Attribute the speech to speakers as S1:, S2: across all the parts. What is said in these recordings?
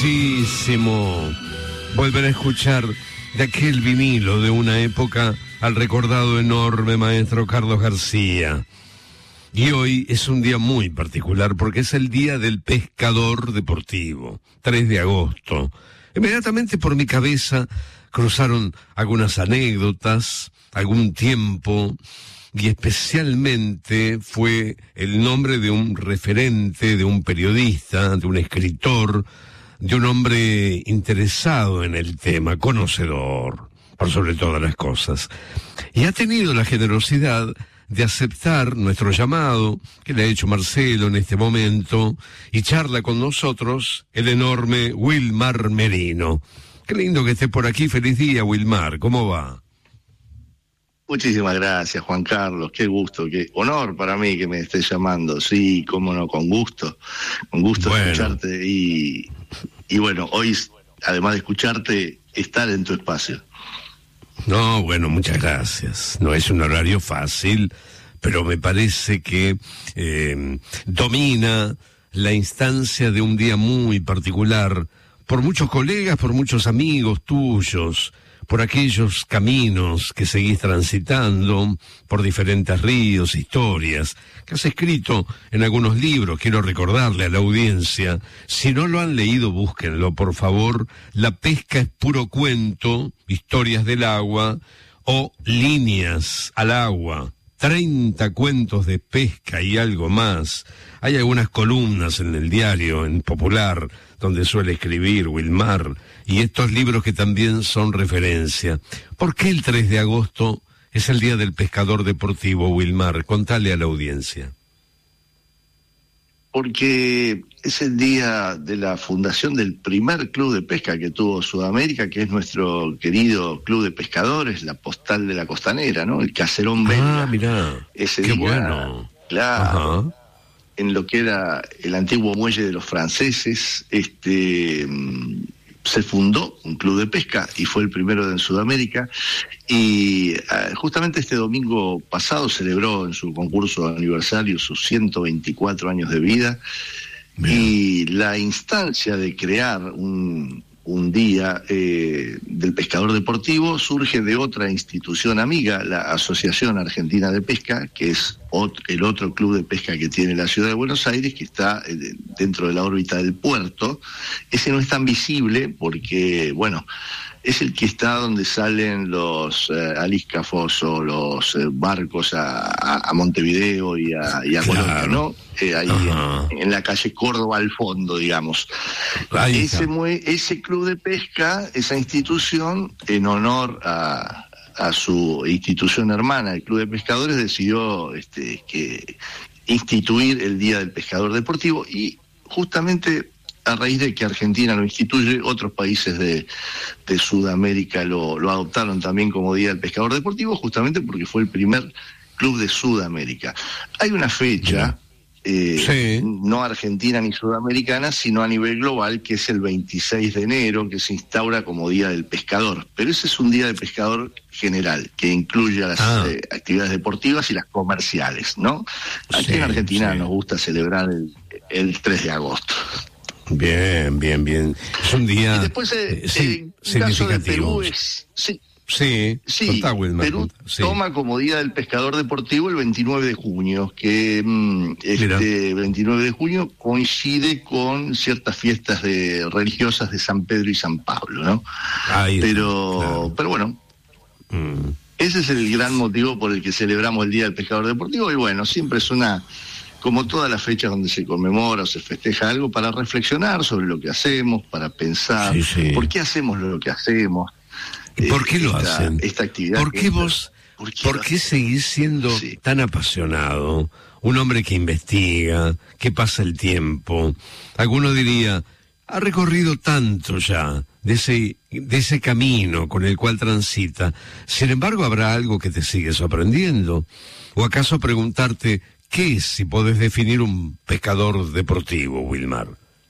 S1: muchísimo volver a escuchar de aquel vinilo de una época al recordado enorme maestro Carlos García. Y hoy es un día muy particular porque es el Día del Pescador Deportivo, 3 de agosto. Inmediatamente por mi cabeza cruzaron algunas anécdotas, algún tiempo, y especialmente fue el nombre de un referente, de un periodista, de un escritor, de un hombre interesado en el tema, conocedor, por sobre todas las cosas. Y ha tenido la generosidad de aceptar nuestro llamado, que le ha hecho Marcelo en este momento, y charla con nosotros el enorme Wilmar Merino. Qué lindo que esté por aquí. Feliz día, Wilmar. ¿Cómo va?
S2: Muchísimas gracias, Juan Carlos. Qué gusto, qué honor para mí que me estés llamando. Sí, cómo no, con gusto escucharte y bueno, hoy, además de escucharte, estar en tu espacio.
S1: No, bueno, muchas gracias. No es un horario fácil, pero me parece que domina la instancia de un día muy particular por muchos colegas, por muchos amigos tuyos, por aquellos caminos que seguís transitando, por diferentes ríos, historias, que has escrito en algunos libros. Quiero recordarle a la audiencia, si no lo han leído, búsquenlo, por favor. La pesca es puro cuento, historias del agua, o líneas al agua. 30 cuentos de pesca y algo más. Hay algunas columnas en el diario, en Popular, donde suele escribir Wilmar, y estos libros que también son referencia. ¿Por qué el 3 de agosto es el Día del Pescador Deportivo, Wilmar? Contale a la audiencia.
S2: Porque es el día de la fundación del primer club de pesca que tuvo Sudamérica, que es nuestro querido club de pescadores, la Postal de la Costanera, ¿no? El Caserón Belga.
S1: Ah, mirá,
S2: ese
S1: qué
S2: día,
S1: bueno.
S2: Claro.
S1: Ajá.
S2: En lo que era el antiguo muelle de los franceses, se fundó un club de pesca y fue el primero en Sudamérica, y justamente este domingo pasado celebró en su concurso aniversario sus 124 años de vida. Bien. Y la instancia de crear un día del pescador deportivo surge de otra institución amiga, la Asociación Argentina de Pesca, que es el otro club de pesca que tiene la ciudad de Buenos Aires, que está dentro de la órbita del puerto. Ese no es tan visible porque, bueno, es el que está donde salen los aliscafos o los barcos a Montevideo y a
S1: Claro.
S2: Colonia, ¿no? Ahí en la calle Córdoba al fondo, digamos. Ese club de pesca, esa institución, en honor a su institución hermana, el Club de Pescadores, decidió instituir el Día del Pescador Deportivo, y justamente a raíz de que Argentina lo instituye, otros países de Sudamérica lo adoptaron también como Día del Pescador Deportivo, justamente porque fue el primer club de Sudamérica. Hay una fecha,
S1: sí,
S2: no argentina ni sudamericana, sino a nivel global, que es el 26 de enero, que se instaura como Día del Pescador. Pero ese es un Día del Pescador general, que incluye a las actividades deportivas y las comerciales, ¿no? Aquí en Argentina nos gusta celebrar el 3 de agosto.
S1: Bien. Es un día
S2: y después, en caso de Perú es... Sí, Perú toma como Día del Pescador Deportivo el 29 de junio, que 29 de junio coincide con ciertas fiestas religiosas de San Pedro y San Pablo, ¿no? Pero bueno, ese es el gran motivo por el que celebramos el Día del Pescador Deportivo, y bueno, siempre es como todas las fechas donde se conmemora o se festeja algo, para reflexionar sobre lo que hacemos, para pensar por qué hacemos lo que hacemos.
S1: ¿Por qué lo hacen?
S2: Esta actividad.
S1: ¿Por qué seguís siendo tan apasionado? Un hombre que investiga, que pasa el tiempo. Alguno diría, ha recorrido tanto ya de ese camino con el cual transita. Sin embargo, ¿habrá algo que te sigue sorprendiendo? ¿O acaso preguntarte, qué es, si podés definir un pescador deportivo, Wilmar?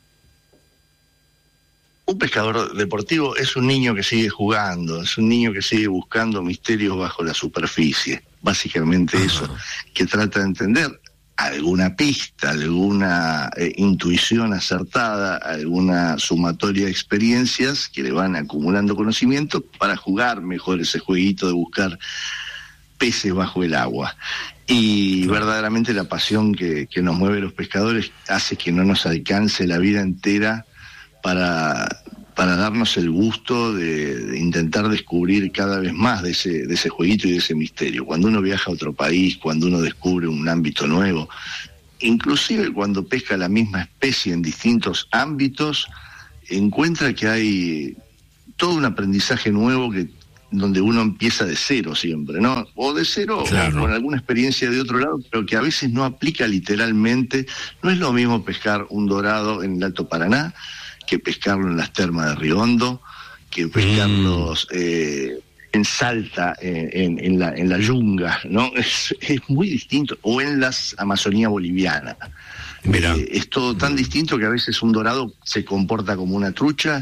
S2: Un pescador deportivo es un niño que sigue jugando, es un niño que sigue buscando misterios bajo la superficie. Básicamente eso, que trata de entender alguna pista, alguna intuición acertada, alguna sumatoria de experiencias que le van acumulando conocimiento para jugar mejor ese jueguito de buscar peces bajo el agua. Y verdaderamente la pasión que nos mueve los pescadores hace que no nos alcance la vida entera para darnos el gusto de intentar descubrir cada vez más de ese jueguito y de ese misterio. Cuando uno viaja a otro país, cuando uno descubre un ámbito nuevo, inclusive cuando pesca la misma especie en distintos ámbitos, encuentra que hay todo un aprendizaje nuevo donde uno empieza de cero siempre, ¿no? O de cero, claro, o con alguna experiencia de otro lado, pero que a veces no aplica literalmente. No es lo mismo pescar un dorado en el Alto Paraná que pescarlo en las termas de Río Hondo, que pescarlos en Salta, en la Yunga, ¿no? Es muy distinto. O en las Amazonía boliviana. Es todo tan distinto que a veces un dorado se comporta como una trucha,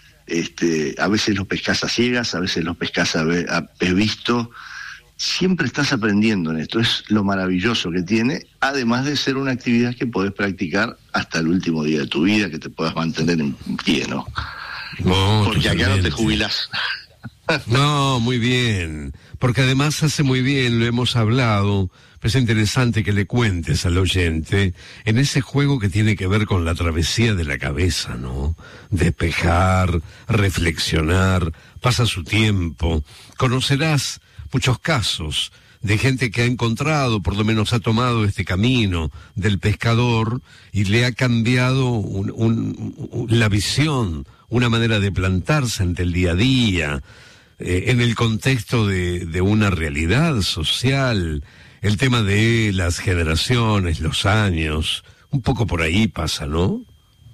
S2: a veces los pescas a ciegas, a veces los pescas a pez visto. Siempre estás aprendiendo en esto, es lo maravilloso que tiene, además de ser una actividad que podés practicar hasta el último día de tu vida, que te puedas mantener en pie, ¿no? Porque acá no te jubilás.
S1: No, muy bien, porque además hace muy bien, lo hemos hablado, pues es interesante que le cuentes al oyente en ese juego que tiene que ver con la travesía de la cabeza, ¿no? Despejar, reflexionar, pasa su tiempo, conocerás muchos casos de gente que ha encontrado, por lo menos ha tomado este camino del pescador y le ha cambiado la visión, una manera de plantarse ante el día a día, en el contexto de una realidad social, el tema de las generaciones, los años, un poco por ahí pasa, ¿no?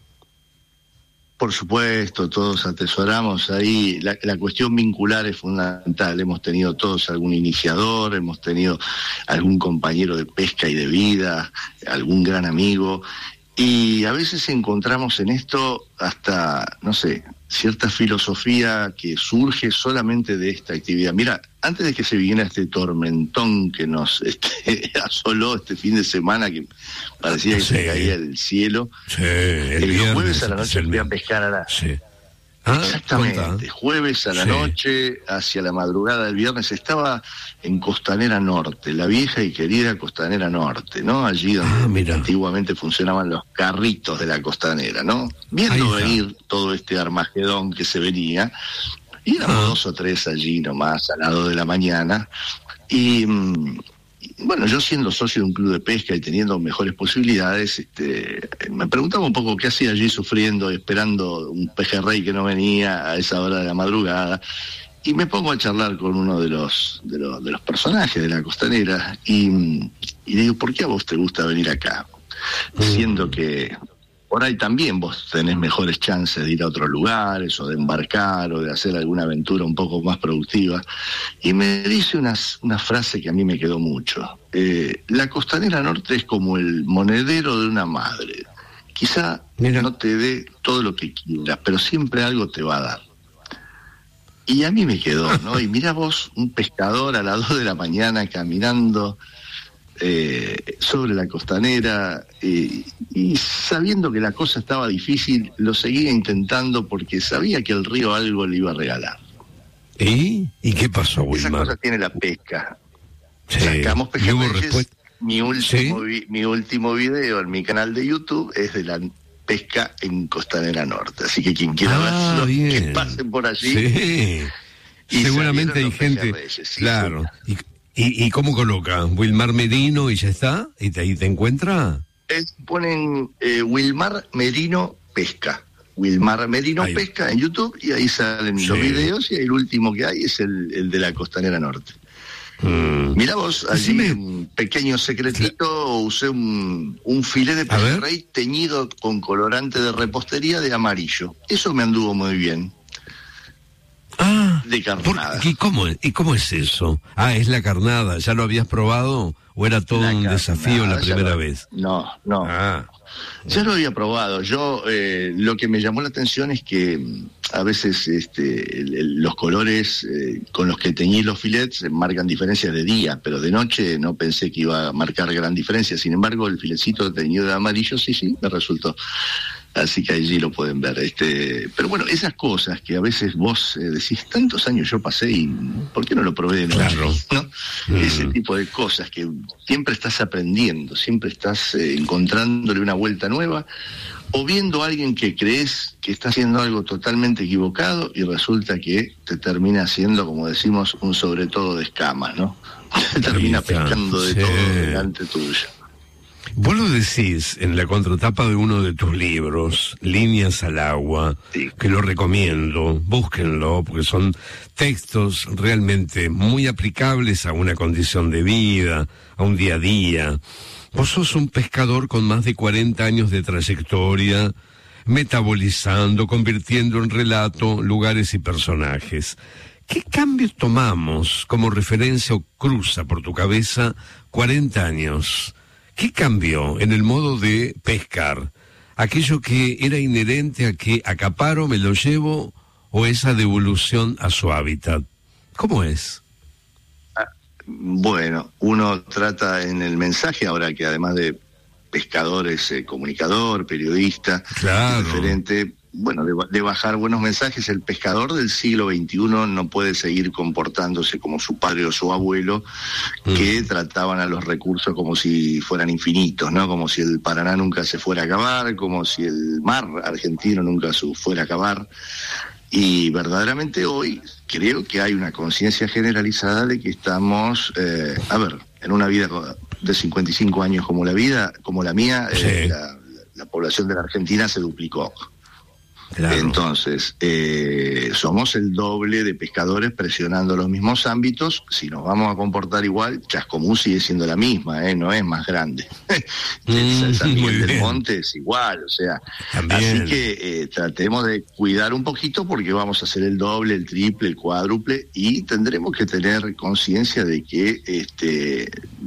S2: Por supuesto, todos atesoramos ahí, la cuestión vincular es fundamental. Hemos tenido todos algún iniciador, hemos tenido algún compañero de pesca y de vida, algún gran amigo, y a veces encontramos en esto hasta, no sé, cierta filosofía que surge solamente de esta actividad. Mira, antes de que se viniera este tormentón que nos asoló este fin de semana, que parecía que se caía del cielo, el jueves a la noche fui a pescar a la... Exactamente, contá. Jueves a la noche, hacia la madrugada del viernes, estaba en Costanera Norte, la vieja y querida Costanera Norte, ¿no? Allí donde antiguamente funcionaban los carritos de la costanera, ¿no? Viendo venir todo este armagedón que se venía, y éramos 2 o 3 allí nomás, a las 2 de la mañana, y bueno, yo siendo socio de un club de pesca y teniendo mejores posibilidades, me preguntaba un poco qué hacía allí sufriendo, esperando un pejerrey que no venía a esa hora de la madrugada, y me pongo a charlar con uno de los personajes de la costanera, y le digo, ¿por qué a vos te gusta venir acá? Diciendo que por ahí también vos tenés mejores chances de ir a otros lugares, o de embarcar, o de hacer alguna aventura un poco más productiva. Y me dice una frase que a mí me quedó mucho. La Costanera Norte es como el monedero de una madre. Quizá no te dé todo lo que quieras, pero siempre algo te va a dar. Y a mí me quedó, ¿no? Y mirá vos, un pescador a las 2 de la mañana caminando sobre la costanera, y sabiendo que la cosa estaba difícil, lo seguía intentando porque sabía que el río algo le iba a regalar.
S1: ¿Y qué pasó, Wilmar?
S2: Esa cosa tiene la pesca. Sacamos pejerreyes. Mi último video en mi canal de YouTube es de la pesca en Costanera Norte, así que quien quiera verlo, que pasen por allí.
S1: Y seguramente hay gente, claro. ¿Y cómo coloca? ¿Wilmar Merino y ya está? ¿Y ahí te encuentra?
S2: Ponen Wilmar Merino Pesca. Wilmar Merino Pesca en YouTube, y ahí salen los videos, y el último que hay es el de la Costanera Norte. Mirá vos, allí un pequeño secretito, usé un filé de pejerrey teñido con colorante de repostería de amarillo. Eso me anduvo muy bien. de carnada.
S1: ¿Y cómo es eso? Es la carnada. ¿Ya lo habías probado o era todo un desafío la primera vez?
S2: No. Ya lo había probado. Yo lo que me llamó la atención es que a veces los colores con los que teñí los filets marcan diferencias de día, pero de noche no pensé que iba a marcar gran diferencia. Sin embargo, el filetcito teñido de amarillo sí, me resultó. Así que allí lo pueden ver. Pero bueno, esas cosas que a veces vos decís, tantos años yo pasé y ¿por qué no lo probé de nuevo?
S1: Claro.
S2: ¿No? Ese tipo de cosas que siempre estás aprendiendo, siempre estás encontrándole una vuelta nueva, o viendo a alguien que crees que está haciendo algo totalmente equivocado y resulta que te termina haciendo, como decimos, un sobre todo de escamas, ¿no? Te termina pescando de todo delante tuyo.
S1: Vos lo decís en la contratapa de uno de tus libros, Líneas al agua,
S2: sí,
S1: que lo recomiendo, búsquenlo, porque son textos realmente muy aplicables a una condición de vida, a un día a día. Vos sos un pescador con más de 40 años de trayectoria, metabolizando, convirtiendo en relato lugares y personajes. ¿Qué cambios tomamos como referencia o cruza por tu cabeza 40 años? ¿Qué cambió en el modo de pescar? ¿Aquello que era inherente a que acaparo, me lo llevo, o esa devolución a su hábitat? ¿Cómo es?
S2: Bueno, uno trata en el mensaje, ahora que además de pescador es comunicador, periodista,
S1: claro,
S2: referente, bueno, de bajar buenos mensajes. El pescador del siglo XXI no puede seguir comportándose como su padre o su abuelo, que trataban a los recursos como si fueran infinitos, ¿no? Como si el Paraná nunca se fuera a acabar, como si el mar argentino nunca se fuera a acabar. Y verdaderamente hoy creo que hay una conciencia generalizada de que estamos, en una vida de 55 años como la mía,
S1: sí,
S2: la población de la Argentina se duplicó.
S1: Claro.
S2: Entonces, somos el doble de pescadores presionando los mismos ámbitos. Si nos vamos a comportar igual, Chascomús sigue siendo la misma, no es más grande. San Miguel del Monte es igual, o sea. También. Así que tratemos de cuidar un poquito porque vamos a hacer el doble, el triple, el cuádruple, y tendremos que tener conciencia de que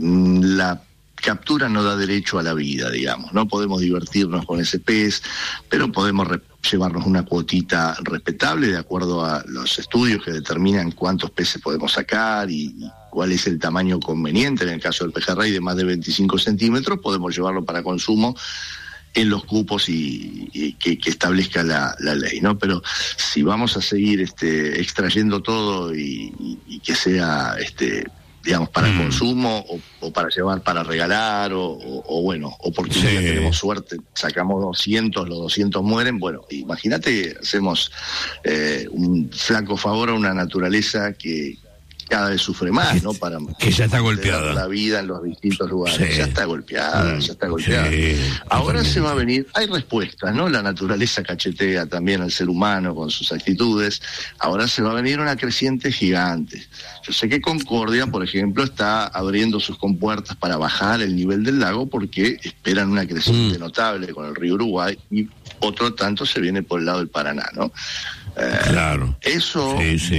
S2: la captura no da derecho a la vida, digamos. No podemos divertirnos con ese pez, pero podemos llevarnos una cuotita respetable de acuerdo a los estudios que determinan cuántos peces podemos sacar y cuál es el tamaño conveniente. En el caso del pejerrey de más de 25 centímetros podemos llevarlo para consumo en los cupos y que establezca la ley, ¿no? Pero si vamos a seguir extrayendo todo y que sea digamos, para consumo o para llevar para regalar o bueno, o porque ya tenemos suerte, sacamos 200, los 200 mueren. Bueno, imagínate, hacemos un flaco favor a una naturaleza que cada vez sufre más, ¿no?
S1: Que ya está golpeada.
S2: La vida en los distintos lugares.
S1: Sí.
S2: Ya está golpeada. Sí, ahora se va a venir, hay respuestas, ¿no? La naturaleza cachetea también al ser humano con sus actitudes. Ahora se va a venir una creciente gigante. Yo sé que Concordia, por ejemplo, está abriendo sus compuertas para bajar el nivel del lago porque esperan una creciente notable con el río Uruguay y otro tanto se viene por el lado del Paraná, ¿no?
S1: Claro.
S2: Eso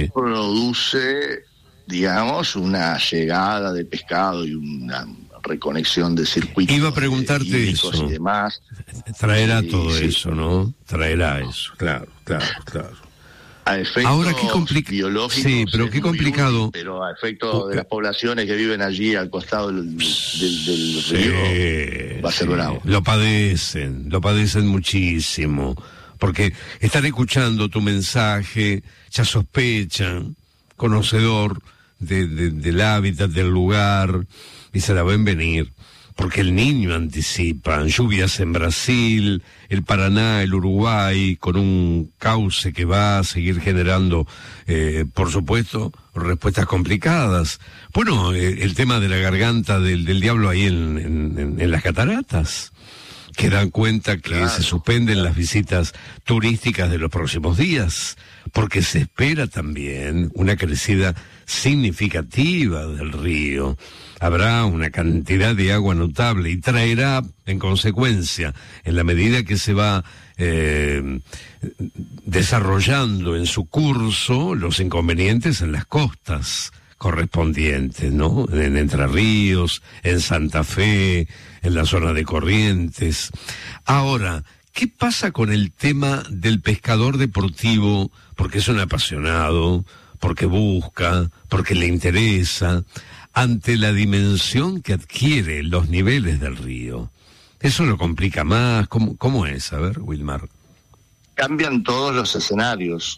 S2: produce, digamos, una llegada de pescado y una reconexión de circuitos.
S1: Iba a preguntarte eso.
S2: Y demás.
S1: Traerá todo eso, ¿no? Traerá eso, claro.
S2: A efectos
S1: ahora qué
S2: biológicos.
S1: Sí, pero qué complicado.
S2: Útil, pero a efectos de las poblaciones que viven allí al costado del río, va a ser bravo.
S1: Lo padecen muchísimo. Porque están escuchando tu mensaje, ya sospechan, conocedor del hábitat, del lugar, y se la ven venir. Porque el niño anticipa lluvias en Brasil, el Paraná, el Uruguay, con un cauce que va a seguir generando, por supuesto, respuestas complicadas. Bueno, el tema de la garganta del diablo ahí en las cataratas, que dan cuenta que se suspenden las visitas turísticas de los próximos días, porque se espera también una crecida significativa del río. Habrá una cantidad de agua notable y traerá, en consecuencia, en la medida que se va desarrollando en su curso los inconvenientes en las costas correspondientes, ¿no? En Entre Ríos, en Santa Fe, en la zona de Corrientes. Ahora, ¿qué pasa con el tema del pescador deportivo? Porque es un apasionado, porque busca, porque le interesa, ante la dimensión que adquiere los niveles del río. ¿Eso lo complica más? ¿Cómo es? A ver, Wilmar.
S2: Cambian todos los escenarios,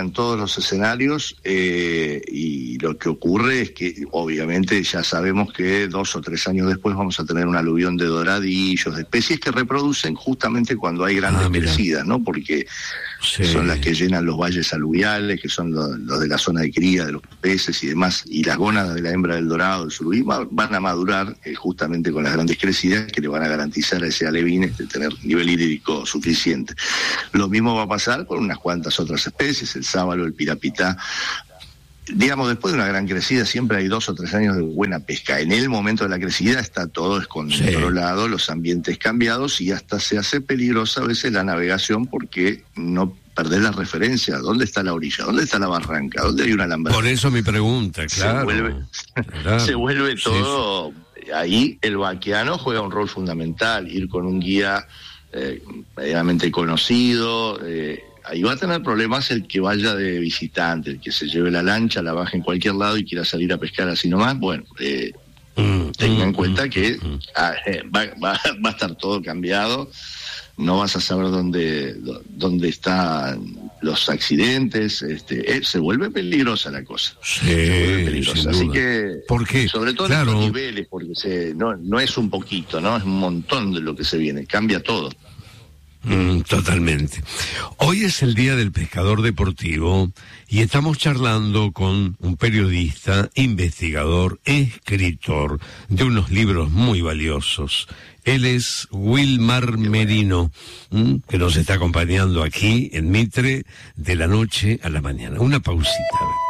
S2: y lo que ocurre es que obviamente ya sabemos que 2 o 3 años después vamos a tener un aluvión de doradillos, de especies que reproducen justamente cuando hay grandes crecidas, ¿no? Porque son las que llenan los valles aluviales, que son los de la zona de cría de los peces y demás, y las gónadas de la hembra del dorado, del surubí, van a madurar justamente con las grandes crecidas que le van a garantizar a ese alevín tener nivel hídrico suficiente. Lo mismo va a pasar con unas cuantas otras especies, el sábalo, el pirapitá. Digamos, después de una gran crecida siempre hay 2 o 3 años de buena pesca. En el momento de la crecida está todo descontrolado, los ambientes cambiados, y hasta se hace peligrosa a veces la navegación porque no perdés la referencia. ¿Dónde está la orilla? ¿Dónde está la barranca? ¿Dónde hay una alambrada?
S1: Por eso mi pregunta, claro.
S2: Se vuelve todo. Sí. Ahí el vaqueano juega un rol fundamental, ir con un guía medianamente conocido. Ahí va a tener problemas el que vaya de visitante, el que se lleve la lancha, la baje en cualquier lado y quiera salir a pescar así nomás. Bueno, tenga en cuenta que va a estar todo cambiado. No vas a saber dónde están los accidentes. Se vuelve peligrosa la cosa.
S1: Sí, se vuelve peligrosa.
S2: Así que,
S1: ¿por qué?
S2: Sobre todo en los niveles, porque no es un poquito, ¿no? Es un montón de lo que se viene. Cambia todo.
S1: Totalmente. Hoy es el Día del Pescador Deportivo y estamos charlando con un periodista, investigador, escritor de unos libros muy valiosos. Él es Wilmar Merino, que nos está acompañando aquí en Mitre de la noche a la mañana. Una pausita.